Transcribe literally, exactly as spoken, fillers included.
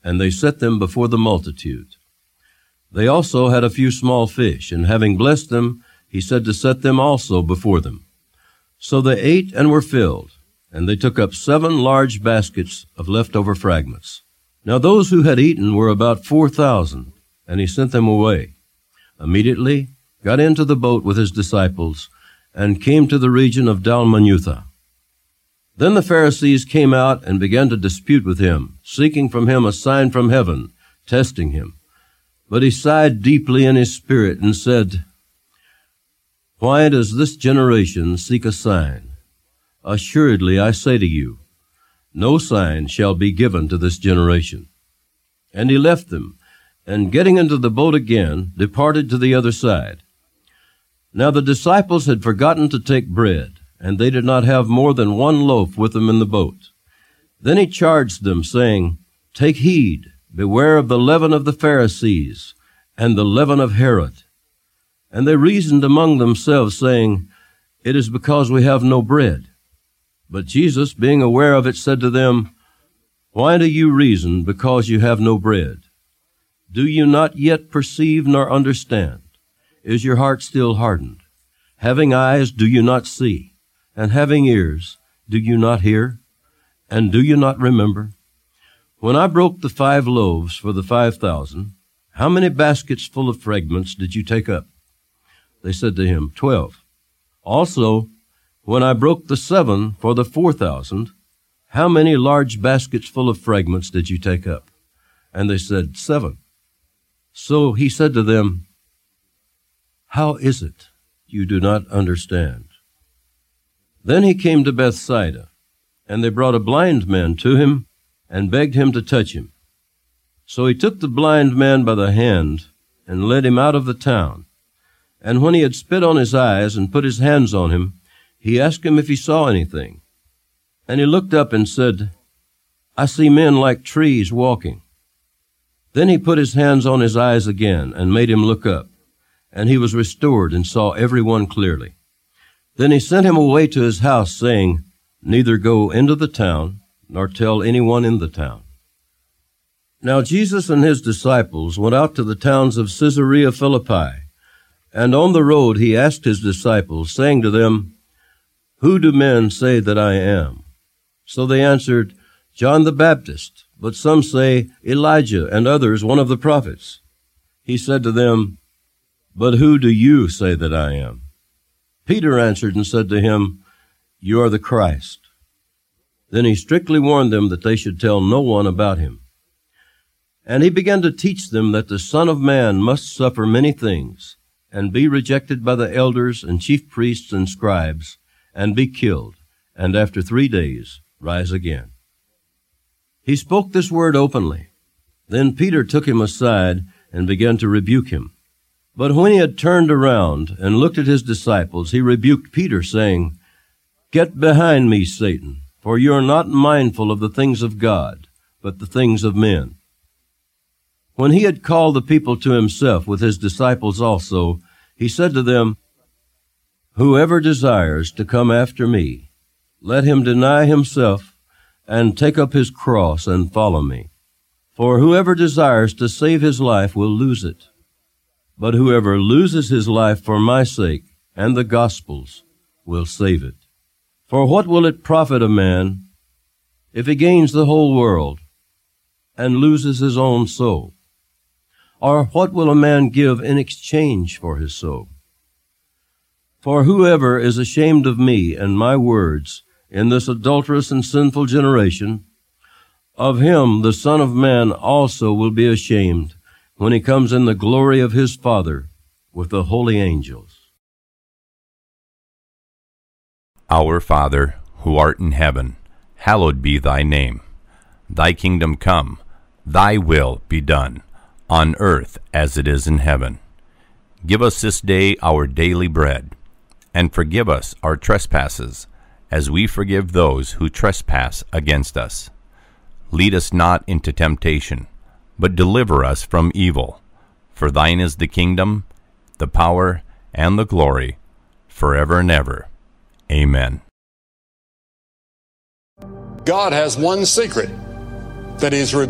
and they set them before the multitude. They also had a few small fish, and having blessed them, he said to set them also before them. So they ate and were filled, and they took up seven large baskets of leftover fragments. Now those who had eaten were about four thousand, and he sent them away. Immediately got into the boat with his disciples, and came to the region of Dalmanutha. Then the Pharisees came out and began to dispute with him, seeking from him a sign from heaven, testing him. But he sighed deeply in his spirit and said, Why does this generation seek a sign? Assuredly, I say to you, no sign shall be given to this generation. And he left them, and getting into the boat again, departed to the other side. Now the disciples had forgotten to take bread, and they did not have more than one loaf with them in the boat. Then he charged them, saying, Take heed, beware of the leaven of the Pharisees, and the leaven of Herod. And they reasoned among themselves, saying, It is because we have no bread. But Jesus, being aware of it, said to them, Why do you reason because you have no bread? Do you not yet perceive nor understand? Is your heart still hardened? Having eyes, do you not see? And having ears, do you not hear? And do you not remember? When I broke the five loaves for the five thousand, how many baskets full of fragments did you take up? They said to him, Twelve. Also, when I broke the seven for the four thousand, how many large baskets full of fragments did you take up? And they said, Seven. So he said to them, How is it you do not understand? Then he came to Bethsaida, and they brought a blind man to him, and begged him to touch him. So he took the blind man by the hand, and led him out of the town. And when he had spit on his eyes and put his hands on him, he asked him if he saw anything. And he looked up and said, I see men like trees walking. Then he put his hands on his eyes again, and made him look up. And he was restored, and saw every one clearly. Then he sent him away to his house, saying, Neither go into the town, nor tell anyone in the town. Now Jesus and his disciples went out to the towns of Caesarea Philippi, and on the road he asked his disciples, saying to them, Who do men say that I am? So they answered, John the Baptist, but some say Elijah, and others one of the prophets. He said to them, But who do you say that I am? Peter answered and said to him, You are the Christ. Then he strictly warned them that they should tell no one about him. And he began to teach them that the Son of Man must suffer many things, and be rejected by the elders and chief priests and scribes, and be killed, and after three days rise again. He spoke this word openly. Then Peter took him aside and began to rebuke him. But when he had turned around and looked at his disciples, he rebuked Peter, saying, Get behind me, Satan, for you are not mindful of the things of God, but the things of men. When he had called the people to himself with his disciples also, he said to them, Whoever desires to come after me, let him deny himself and take up his cross and follow me. For whoever desires to save his life will lose it. But whoever loses his life for my sake and the gospel's will save it. For what will it profit a man if he gains the whole world and loses his own soul? Or what will a man give in exchange for his soul? For whoever is ashamed of me and my words in this adulterous and sinful generation, of him the Son of Man also will be ashamed when he comes in the glory of his Father with the holy angels. Our Father, who art in heaven, hallowed be thy name. Thy kingdom come, thy will be done, on earth as it is in heaven. Give us this day our daily bread, and forgive us our trespasses, as we forgive those who trespass against us. Lead us not into temptation, but deliver us from evil. For thine is the kingdom, the power, and the glory, forever and ever. Amen. God has one secret that He's revealed.